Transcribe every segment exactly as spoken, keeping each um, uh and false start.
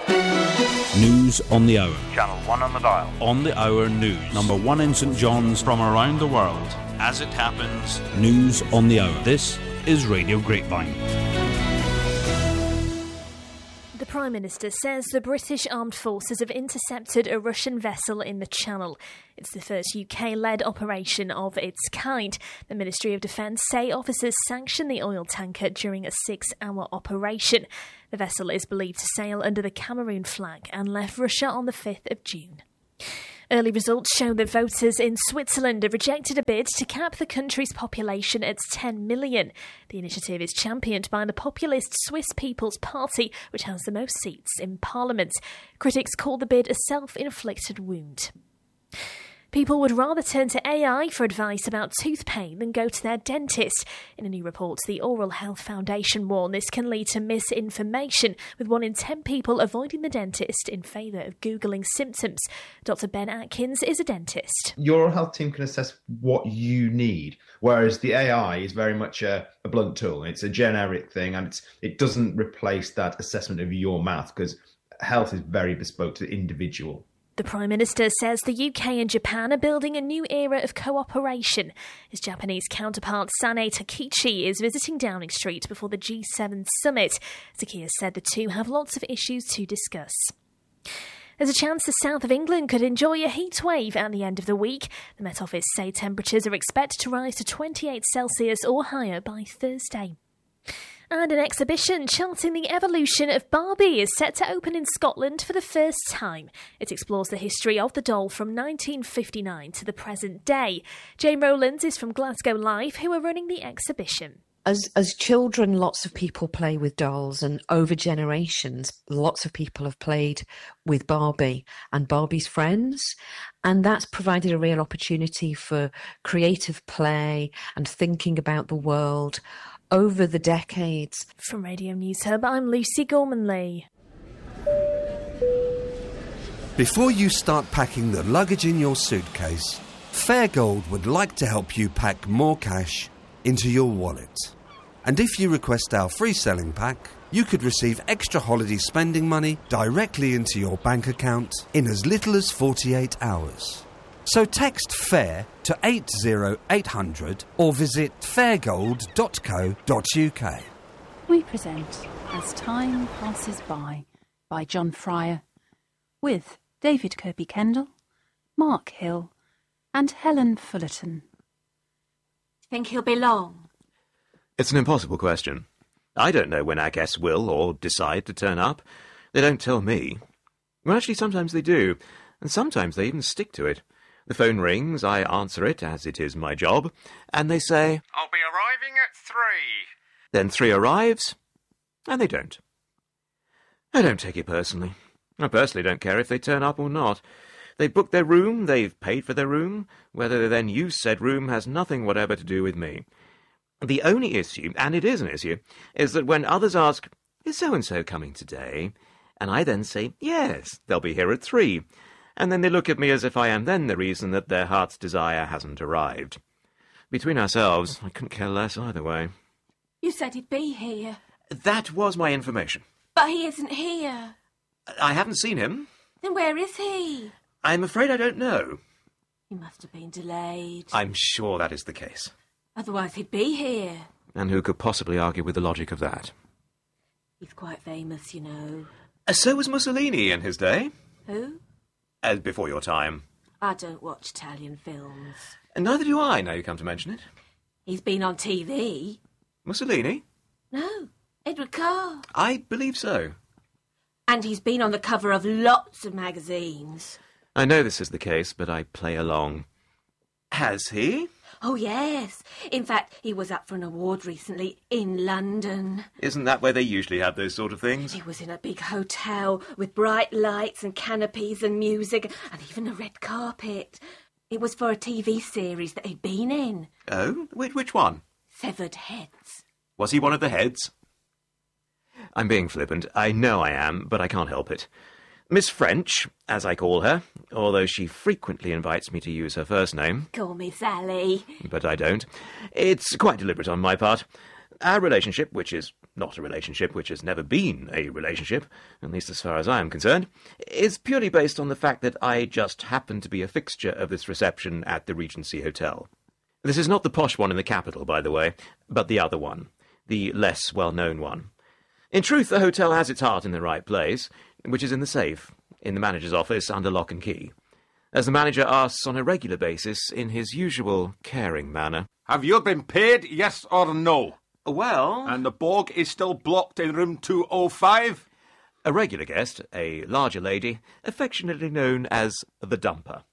News on the hour. Channel one on the dial. On the hour news. Number one in St John's. From around the world. As it happens. News on the hour. This is Radio Grapevine. The Prime Minister says the British Armed Forces have intercepted a Russian vessel in the Channel. It's the first U K-led operation of its kind. The Ministry of Defence say officers sanctioned the oil tanker during a six-hour operation. The vessel is believed to sail under the Cameroon flag and left Russia on the fifth of June. Early results show that voters in Switzerland have rejected a bid to cap the country's population at ten million. The initiative is championed by the populist Swiss People's Party, which has the most seats in Parliament. Critics call the bid a self-inflicted wound. People would rather turn to A I for advice about tooth pain than go to their dentist. In a new report, the Oral Health Foundation warned this can lead to misinformation, with one in ten people avoiding the dentist in favour of Googling symptoms. Doctor Ben Atkins is a dentist. Your oral health team can assess what you need, whereas the A I is very much a, a blunt tool. It's a generic thing, and it's, it doesn't replace that assessment of your mouth, because health is very bespoke to the individual. The Prime Minister says the U K and Japan are building a new era of cooperation. His Japanese counterpart Sanae Takichi is visiting Downing Street before the G seven summit. Takiya said the two have lots of issues to discuss. There's a chance the south of England could enjoy a heat wave at the end of the week. The Met Office say temperatures are expected to rise to twenty-eight Celsius or higher by Thursday. And an exhibition charting the evolution of Barbie is set to open in Scotland for the first time. It explores the history of the doll from nineteen fifty-nine to the present day. Jane Rowlands is from Glasgow Live, who are running the exhibition. As as children, lots of people play with dolls, and over generations, lots of people have played with Barbie and Barbie's friends. And that's provided a real opportunity for creative play and thinking about the world over the decades. From Radio News Hub, I'm Lucy Gormanley. Before you start packing the luggage in your suitcase, Fairgold would like to help you pack more cash into your wallet. And if you request our free selling pack, you could receive extra holiday spending money directly into your bank account in as little as forty-eight hours. So text FAIR to eight zero eight hundred or visit fairgold dot co dot uk. We present As Time Passes By by John Fryer, with David Kirby-Kendall, Mark Hill and Helen Fullerton. Think he'll be long? It's an impossible question. I don't know when our guests will or decide to turn up. They don't tell me. Well, actually, sometimes they do, and sometimes they even stick to it. The phone rings, I answer it, as it is my job, and they say, "I'll be arriving at three." Then three arrives, and they don't. I don't take it personally. I personally don't care if they turn up or not. They've booked their room, they've paid for their room. Whether they then use said room has nothing whatever to do with me. The only issue, and it is an issue, is that when others ask, "Is so-and-so coming today?" and I then say, "Yes, they'll be here at three." And then they look at me as if I am then the reason that their heart's desire hasn't arrived. Between ourselves, I couldn't care less either way. You said he'd be here. That was my information. But he isn't here. I haven't seen him. Then where is he? I'm afraid I don't know. He must have been delayed. I'm sure that is the case. Otherwise he'd be here. And who could possibly argue with the logic of that? He's quite famous, you know. Uh, so was Mussolini in his day. Who? Uh, before your time. I don't watch Italian films. And neither do I, now you come to mention it. He's been on T V. Mussolini? No, Edward Carr. I believe so. And he's been on the cover of lots of magazines. I know this is the case, but I play along. Has he? Oh, yes. In fact, he was up for an award recently in London. Isn't that where they usually have those sort of things? He was in a big hotel with bright lights and canopies and music and even a red carpet. It was for a T V series that he'd been in. Oh? Which, which one? Severed Heads. Was he one of the heads? I'm being flippant. I know I am, but I can't help it. Miss French, as I call her, although she frequently invites me to use her first name. Call me Sally. But I don't. It's quite deliberate on my part. Our relationship, which is not a relationship which has never been a relationship, at least as far as I am concerned, is purely based on the fact that I just happen to be a fixture of this reception at the Regency Hotel. This is not the posh one in the capital, by the way, but the other one, the less well-known one. In truth, the hotel has its heart in the right place, which is in the safe, in the manager's office under lock and key, as the manager asks on a regular basis in his usual caring manner. Have you been paid, yes or no? Well... And the Borg is still blocked in room two oh five? A regular guest, a larger lady, affectionately known as the Dumper.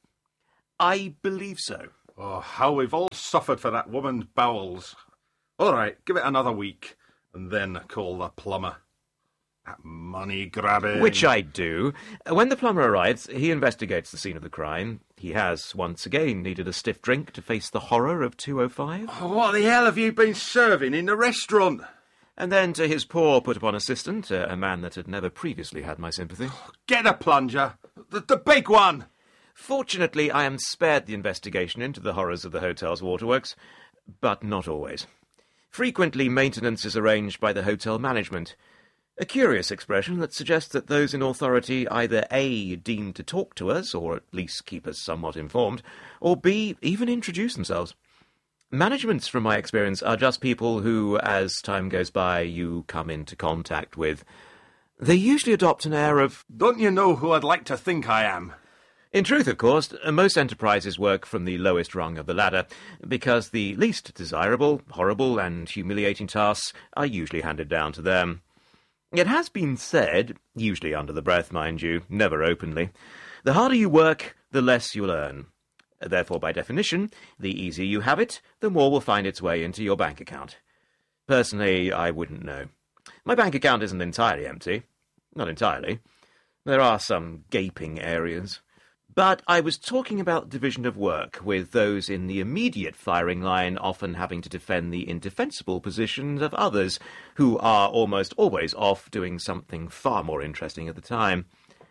I believe so. Oh, how we've all suffered for that woman's bowels. All right, give it another week, and then call the plumber. That money grabbing. Which I do. When the plumber arrives, he investigates the scene of the crime. He has, once again, needed a stiff drink to face the horror of two oh five. Oh, what the hell have you been serving in the restaurant? And then, to his poor put-upon assistant, a man that had never previously had my sympathy. Get a plunger. The, the big one. Fortunately, I am spared the investigation into the horrors of the hotel's waterworks, but not always. Frequently, maintenance is arranged by the hotel management. A curious expression that suggests that those in authority either A, deem to talk to us, or at least keep us somewhat informed, or B, even introduce themselves. Managements, from my experience, are just people who, as time goes by, you come into contact with. They usually adopt an air of... Don't you know who I'd like to think I am? In truth, of course, most enterprises work from the lowest rung of the ladder, because the least desirable, horrible, and humiliating tasks are usually handed down to them. It has been said, usually under the breath, mind you, never openly, the harder you work, the less you'll earn. Therefore, by definition, the easier you have it, the more will find its way into your bank account. Personally, I wouldn't know. My bank account isn't entirely empty. Not entirely. There are some gaping areas. But I was talking about division of work, with those in the immediate firing line often having to defend the indefensible positions of others, who are almost always off doing something far more interesting at the time.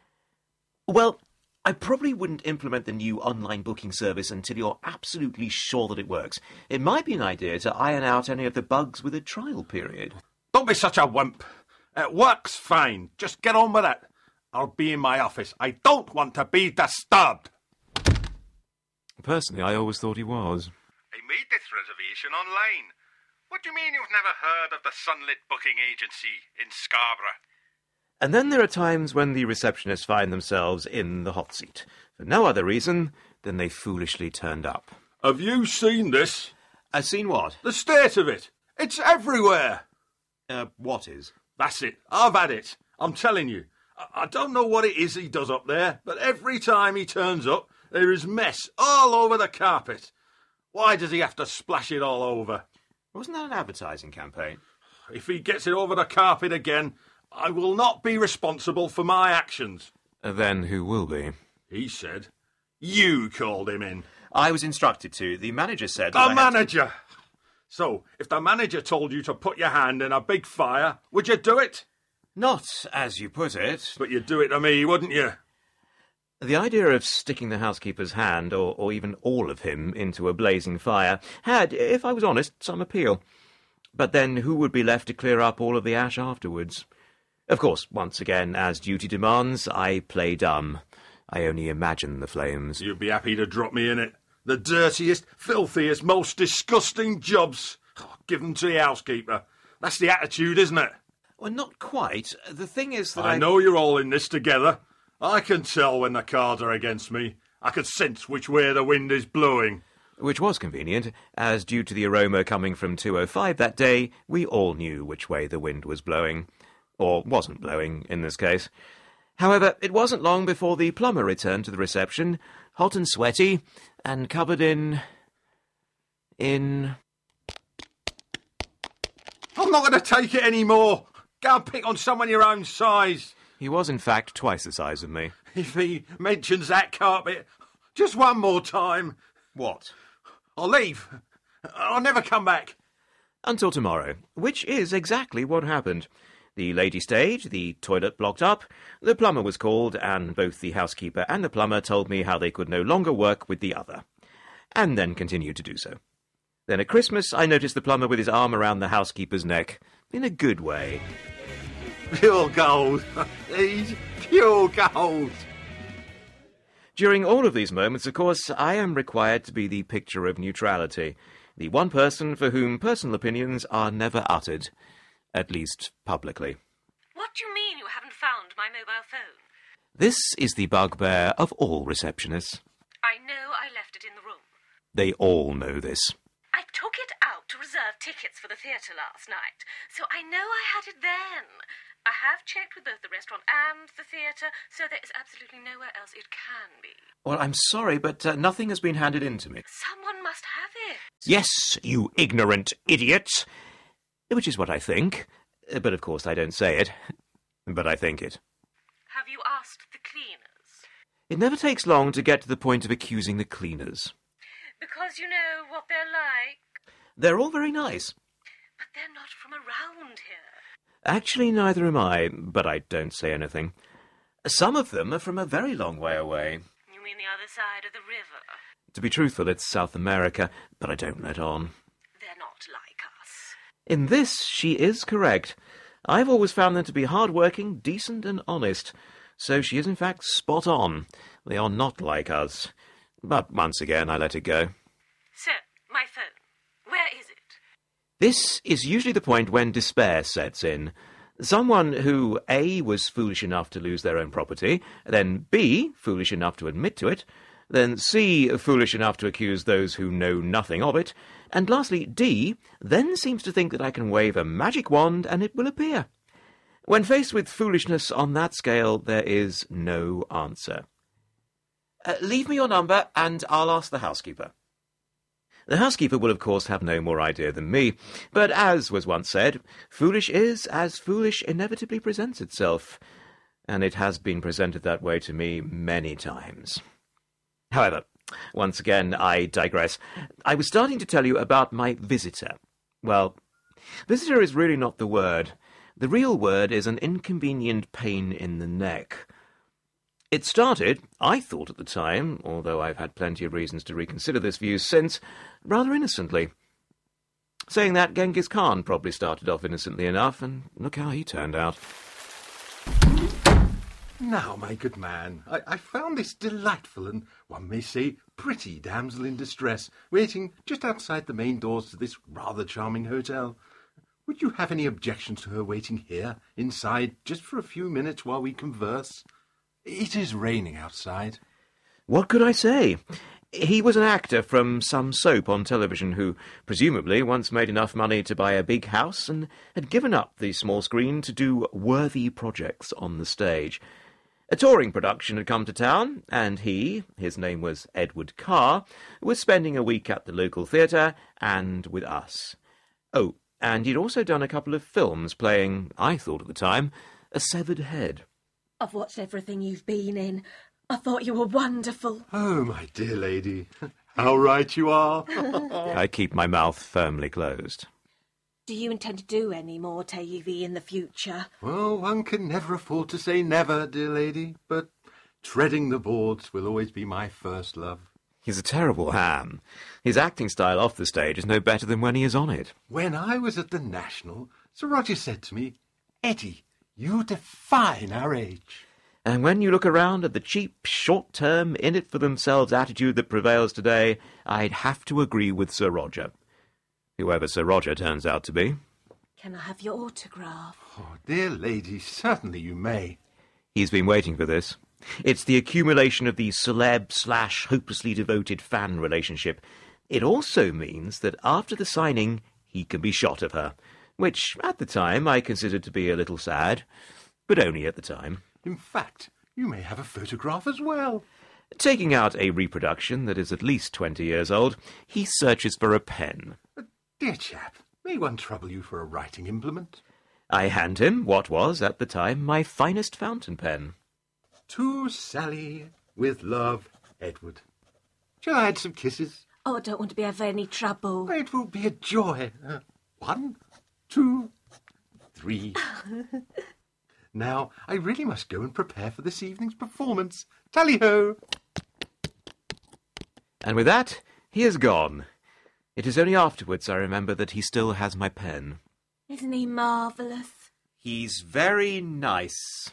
Well, I probably wouldn't implement the new online booking service until you're absolutely sure that it works. It might be an idea to iron out any of the bugs with a trial period. Don't be such a wimp. It works fine. Just get on with it. I'll be in my office. I don't want to be disturbed. Personally, I always thought he was. I made this reservation online. What do you mean you've never heard of the Sunlit Booking Agency in Scarborough? And then there are times when the receptionists find themselves in the hot seat, for no other reason than they foolishly turned up. Have you seen this? I've seen what? The state of it. It's everywhere. Uh, what is? That's it. I've had it. I'm telling you. I don't know what it is he does up there, but every time he turns up, there is mess all over the carpet. Why does he have to splash it all over? Wasn't that an advertising campaign? If he gets it over the carpet again, I will not be responsible for my actions. Uh, then who will be? He said. You called him in. I was instructed to. The manager said... The manager! To... So, if the manager told you to put your hand in a big fire, would you do it? Not as you put it. But you'd do it to me, wouldn't you? The idea of sticking the housekeeper's hand, or, or even all of him, into a blazing fire had, if I was honest, some appeal. But then who would be left to clear up all of the ash afterwards? Of course, once again, as duty demands, I play dumb. I only imagine the flames. You'd be happy to drop me in it. The dirtiest, filthiest, most disgusting jobs. Oh, give them to the housekeeper. That's the attitude, isn't it? Well, not quite. The thing is that I... I... know you're all in this together. I can tell when the cards are against me. I can sense which way the wind is blowing. Which was convenient, as due to the aroma coming from two oh five that day, we all knew which way the wind was blowing. Or wasn't blowing, in this case. However, it wasn't long before the plumber returned to the reception, hot and sweaty, and covered in... in... I'm not going to take it anymore. Go and pick on someone your own size. He was, in fact, twice the size of me. If he mentions that carpet, just one more time. What? I'll leave. I'll never come back. Until tomorrow, which is exactly what happened. The lady stayed, the toilet blocked up, the plumber was called, and both the housekeeper and the plumber told me how they could no longer work with the other, and then continued to do so. Then at Christmas, I noticed the plumber with his arm around the housekeeper's neck, in a good way. Pure gold. He's pure gold. During all of these moments, of course, I am required to be the picture of neutrality, the one person for whom personal opinions are never uttered, at least publicly. What do you mean you haven't found my mobile phone? This is the bugbear of all receptionists. I know I left it in the room. They all know this. I took it out to reserve tickets for the theatre last night, so I know I had it then. I have checked with both the restaurant and the theatre, so there is absolutely nowhere else it can be. Well, I'm sorry, but uh, nothing has been handed in to me. Someone must have it. Yes, you ignorant idiot! Which is what I think. But of course I don't say it. But I think it. Have you asked the cleaners? It never takes long to get to the point of accusing the cleaners. Because you know what they're like. They're all very nice. But they're not from around here. Actually, neither am I, but I don't say anything. Some of them are from a very long way away. You mean the other side of the river? To be truthful, it's South America, but I don't let on. They're not like us. In this, she is correct. I've always found them to be hard-working, decent and honest. So she is in fact spot on. They are not like us. But once again, I let it go. So, my phone. Where is it? This is usually the point when despair sets in. Someone who, A, was foolish enough to lose their own property, then B, foolish enough to admit to it, then C, foolish enough to accuse those who know nothing of it, and lastly, D, then seems to think that I can wave a magic wand and it will appear. When faced with foolishness on that scale, there is no answer. Uh, leave me your number and I'll ask the housekeeper. The housekeeper will, of course, have no more idea than me, but as was once said, foolish is as foolish inevitably presents itself, and it has been presented that way to me many times. However, once again, I digress. I was starting to tell you about my visitor. Well, visitor is really not the word. The real word is an inconvenient pain in the neck. It started, I thought at the time, although I've had plenty of reasons to reconsider this view since, rather innocently. Saying that, Genghis Khan probably started off innocently enough, and look how he turned out. Now, my good man, I, I found this delightful and, one may say, pretty damsel in distress waiting just outside the main doors to this rather charming hotel. Would you have any objections to her waiting here, inside, just for a few minutes while we converse? It is raining outside. What could I say? He was an actor from some soap on television who, presumably, once made enough money to buy a big house and had given up the small screen to do worthy projects on the stage. A touring production had come to town, and he, his name was Edward Carr, was spending a week at the local theatre and with us. Oh, and he'd also done a couple of films playing, I thought at the time, a severed head. I've watched everything you've been in. I thought you were wonderful. Oh, my dear lady, how right you are. I keep my mouth firmly closed. Do you intend to do any more T V in the future? Well, one can never afford to say never, dear lady, but treading the boards will always be my first love. He's a terrible ham. His acting style off the stage is no better than when he is on it. When I was at the National, Sir Roger said to me, Eddie, you define our age. And when you look around at the cheap, short-term, in-it-for-themselves attitude that prevails today, I'd have to agree with Sir Roger. Whoever Sir Roger turns out to be. Can I have your autograph? Oh, dear lady, certainly you may. He's been waiting for this. It's the accumulation of the celeb-slash-hopelessly devoted fan relationship. It also means that after the signing, he can be shot of her, which, at the time, I considered to be a little sad, but only at the time. In fact, you may have a photograph as well. Taking out a reproduction that is at least twenty years old, he searches for a pen. Uh, dear chap, may one trouble you for a writing implement? I hand him what was, at the time, my finest fountain pen. To Sally, with love, Edward. Shall I add some kisses? Oh, I don't want to be of any trouble. It will be a joy. Uh, one, two, three. Now, I really must go and prepare for this evening's performance. Tally-ho! And with that, he is gone. It is only afterwards I remember that he still has my pen. Isn't he marvellous? He's very nice.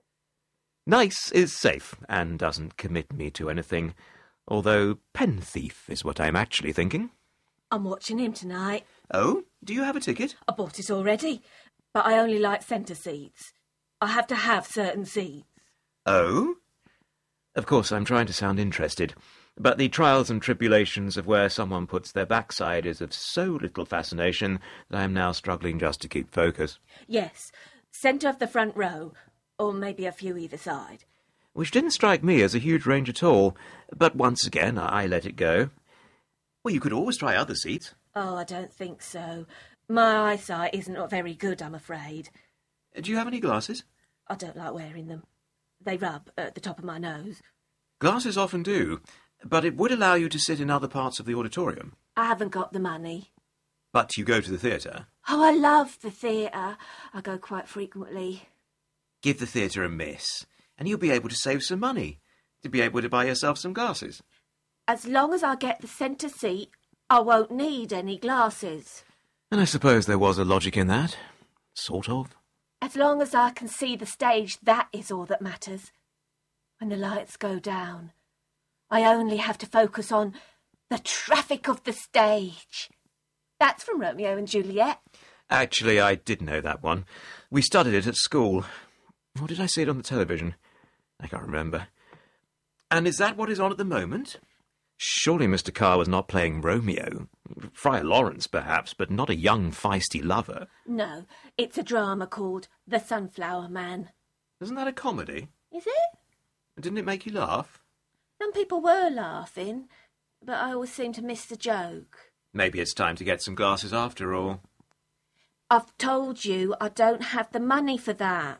Nice is safe and doesn't commit me to anything, although pen thief is what I'm actually thinking. I'm watching him tonight. Oh, do you have a ticket? I bought it already, but I only like centre seats. I have to have certain seats. Oh? Of course, I'm trying to sound interested, but the trials and tribulations of where someone puts their backside is of so little fascination that I am now struggling just to keep focus. Yes, centre of the front row, or maybe a few either side. Which didn't strike me as a huge range at all, but once again I let it go. Well, you could always try other seats. Oh, I don't think so. My eyesight isn't very good, I'm afraid. Do you have any glasses? I don't like wearing them. They rub at the top of my nose. Glasses often do, but it would allow you to sit in other parts of the auditorium. I haven't got the money. But you go to the theatre? Oh, I love the theatre. I go quite frequently. Give the theatre a miss, and you'll be able to save some money, to be able to buy yourself some glasses. As long as I get the centre seat, I won't need any glasses. And I suppose there was a logic in that. Sort of. As long as I can see the stage, that is all that matters. When the lights go down, I only have to focus on the traffic of the stage. That's from Romeo and Juliet. Actually, I did know that one. We studied it at school. Or did I see it on the television? I can't remember. And is that what is on at the moment? Surely Mister Carr was not playing Romeo. Friar Lawrence, perhaps, but not a young, feisty lover. No, it's a drama called The Sunflower Man. Isn't that a comedy? Is it? Didn't it make you laugh? Some people were laughing, but I always seem to miss the joke. Maybe it's time to get some glasses after all. I've told you I don't have the money for that.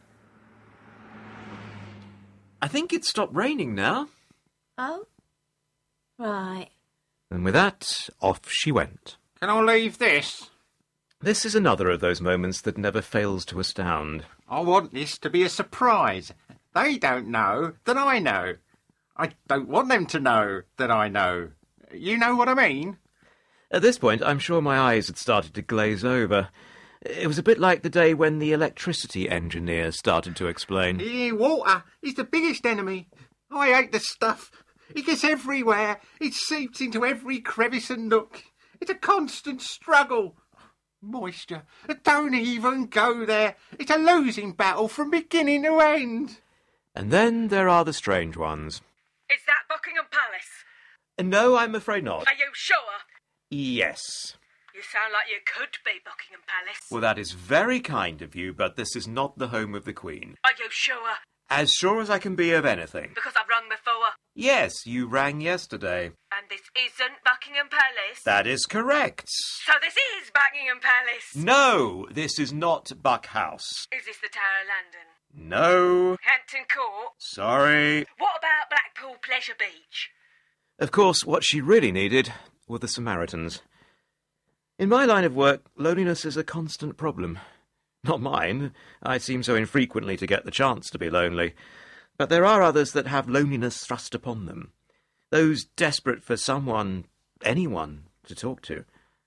I think it's stopped raining now. Oh? Right. And with that, off she went. Can I leave this? This is another of those moments that never fails to astound. I want this to be a surprise. They don't know that I know. I don't want them to know that I know. You know what I mean? At this point, I'm sure my eyes had started to glaze over. It was a bit like the day when the electricity engineer started to explain. Yeah, water is the biggest enemy. I hate the stuff. It gets everywhere. It seeps into every crevice and nook. It's a constant struggle. Moisture. Don't even go there. It's a losing battle from beginning to end. And then there are the strange ones. Is that Buckingham Palace? No, I'm afraid not. Are you sure? Yes. You sound like you could be Buckingham Palace. Well, that is very kind of you, but this is not the home of the Queen. Are you sure? As sure as I can be of anything. Because I've rung before. Yes, you rang yesterday. And this isn't Buckingham Palace? That is correct. So this is Buckingham Palace? No, this is not Buck House. Is this the Tower of London? No. Hampton Court? Sorry. What about Blackpool Pleasure Beach? Of course, what she really needed were the Samaritans. In my line of work, loneliness is a constant problem. Not mine. I seem so infrequently to get the chance to be lonely. But there are others that have loneliness thrust upon them. Those desperate for someone, anyone, to talk to.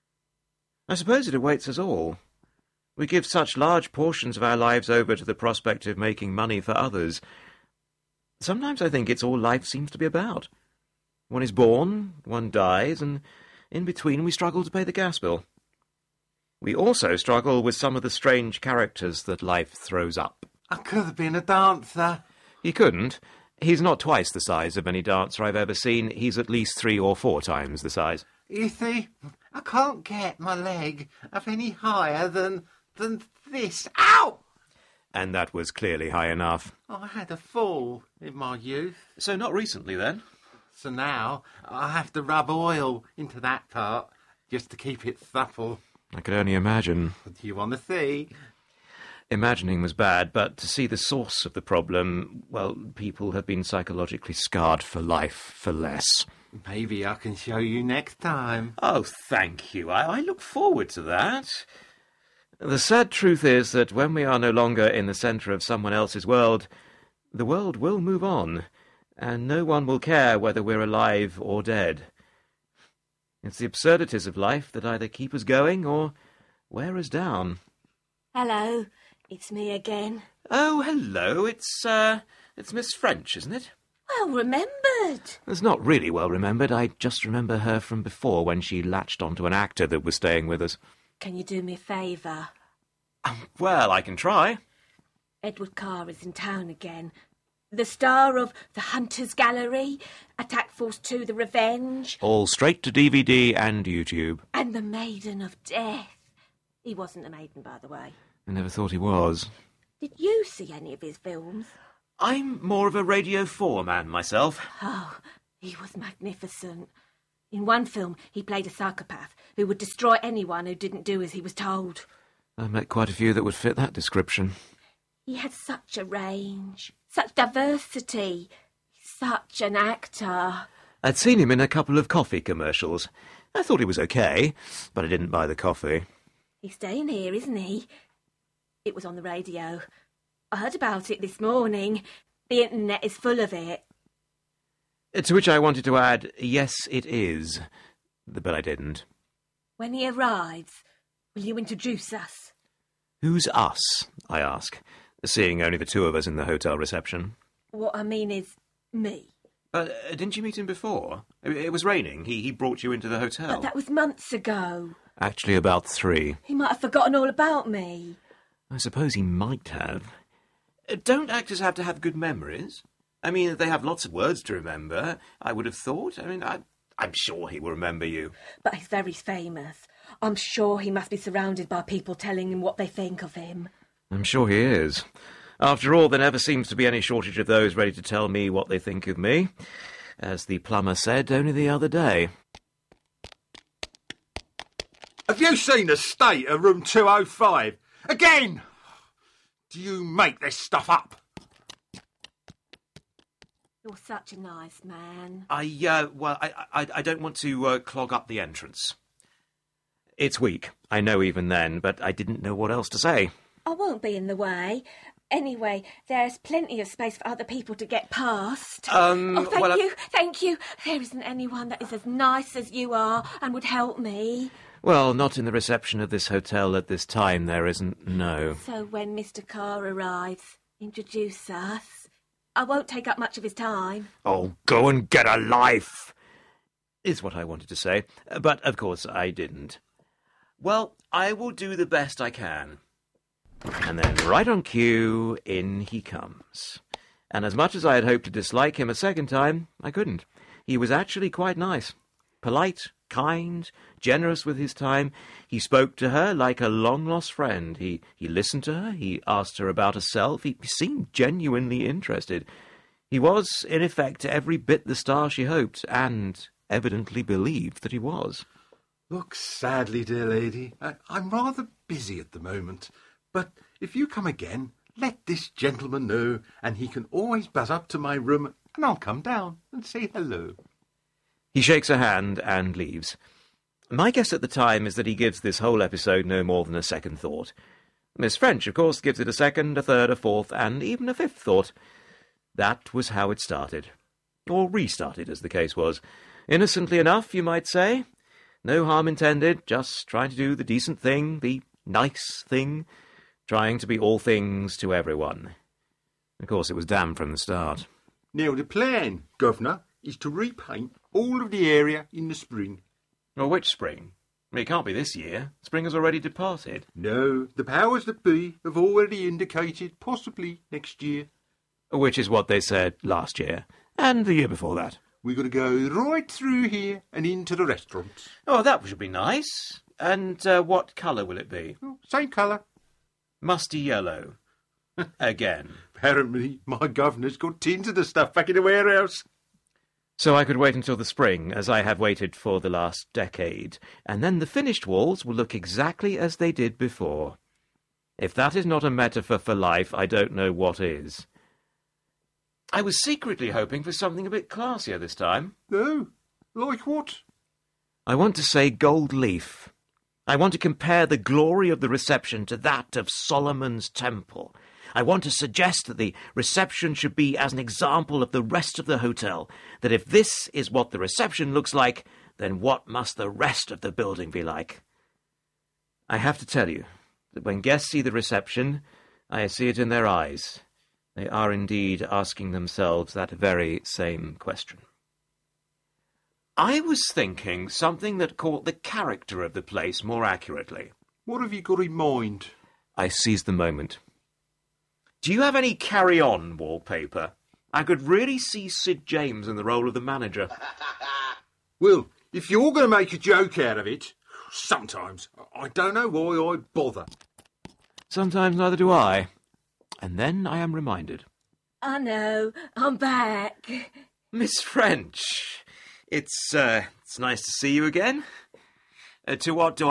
I suppose it awaits us all. We give such large portions of our lives over to the prospect of making money for others. Sometimes I think it's all life seems to be about. One is born, one dies, and in between we struggle to pay the gas bill. We also struggle with some of the strange characters that life throws up. I could have been a dancer. He couldn't. He's not twice the size of any dancer I've ever seen. He's at least three or four times the size. You see, I can't get my leg up any higher than than this. Ow! And that was clearly high enough. I had a fall in my youth. So not recently, then? So now I have to rub oil into that part just to keep it supple. I could only imagine. What do you want to see? Imagining was bad, but to see the source of the problem, well, people have been psychologically scarred for life for less. Maybe I can show you next time. Oh, thank you. I, I look forward to that. The sad truth is that when we are no longer in the centre of someone else's world, the world will move on, and no one will care whether we're alive or dead. It's the absurdities of life that either keep us going or wear us down. Hello, it's me again. Oh, hello. It's, uh, it's Miss French, isn't it? Well remembered. It's not really well remembered. I just remember her from before when she latched onto an actor that was staying with us. Can you do me a favour? Um, well, I can try. Edward Carr is in town again. The star of The Hunter's Gallery, Attack Force two, The Revenge. All straight to D V D and YouTube. And The Maiden of Death. He wasn't a maiden, by the way. I never thought he was. Did you see any of his films? I'm more of a Radio four man myself. Oh, he was magnificent. In one film, he played a psychopath who would destroy anyone who didn't do as he was told. I met quite a few that would fit that description. He had such a range, such diversity, such an actor. I'd seen him in a couple of coffee commercials. I thought he was okay, but I didn't buy the coffee. He's staying here, isn't he? It was on the radio. I heard about it this morning. The internet is full of it. To which I wanted to add, yes, it is. But I didn't. When he arrives, will you introduce us? Who's us? I ask, seeing only the two of us in the hotel reception. What I mean is, me. Uh, didn't you meet him before? It was raining. He, he brought you into the hotel. But that was months ago. Actually, about three. He might have forgotten all about me. I suppose he might have. Don't actors have to have good memories? I mean, they have lots of words to remember, I would have thought. I mean, I, I'm sure he will remember you. But he's very famous. I'm sure he must be surrounded by people telling him what they think of him. I'm sure he is. After all, there never seems to be any shortage of those ready to tell me what they think of me. As the plumber said only the other day. Have you seen the state of room two oh five? Again! Do you make this stuff up? You're such a nice man. I, uh, well, I, I, I don't want to uh, clog up the entrance. It's weak, I know even then, but I didn't know what else to say. I won't be in the way. Anyway, there's plenty of space for other people to get past. Um, oh, thank well, you, thank you. There isn't anyone that is as nice as you are and would help me. Well, not in the reception of this hotel at this time, there isn't, no. So when Mister Carr arrives, introduce us. I won't take up much of his time. Oh, go and get a life, is what I wanted to say. But, of course, I didn't. Well, I will do the best I can. And then, right on cue, in he comes. And as much as I had hoped to dislike him a second time, I couldn't. He was actually quite nice. Polite, kind, generous with his time. He spoke to her like a long-lost friend. He, he listened to her. He asked her about herself. He seemed genuinely interested. He was, in effect, every bit the star she hoped, and evidently believed that he was. Look sadly, dear lady. I, I'm rather busy at the moment. But if you come again, let this gentleman know, and he can always buzz up to my room, and I'll come down and say hello. He shakes her hand and leaves. My guess at the time is that he gives this whole episode no more than a second thought. Miss French, of course, gives it a second, a third, a fourth, and even a fifth thought. That was how it started. Or restarted, as the case was. Innocently enough, you might say. No harm intended, just trying to do the decent thing, the nice thing, trying to be all things to everyone. Of course, it was damned from the start. Now, the plan, Governor, is to repaint all of the area in the spring. Well, which spring? I mean, it can't be this year. Spring has already departed. No, the powers that be have already indicated possibly next year. Which is what they said last year, and the year before that. We're going to go right through here and into the restaurants. Oh, that should be nice. And uh, what colour will it be? Oh, same colour. Musty yellow. Again. Apparently, my governor's got tins of the stuff back in the warehouse. So I could wait until the spring, as I have waited for the last decade, and then the finished walls will look exactly as they did before. If that is not a metaphor for life, I don't know what is. I was secretly hoping for something a bit classier this time. Oh, like what? I want to say gold leaf. I want to compare the glory of the reception to that of Solomon's temple. I want to suggest that the reception should be as an example of the rest of the hotel, that if this is what the reception looks like, then what must the rest of the building be like? I have to tell you, that when guests see the reception, I see it in their eyes. They are indeed asking themselves that very same question. I was thinking something that caught the character of the place more accurately. What have you got in mind? I seized the moment. Do you have any carry-on wallpaper? I could really see Sid James in the role of the manager. Well, if you're going to make a joke out of it, sometimes, I don't know why I bother. Sometimes neither do I. And then I am reminded. I know, I'm back. Miss French, it's, uh, it's nice to see you again. Uh, to what do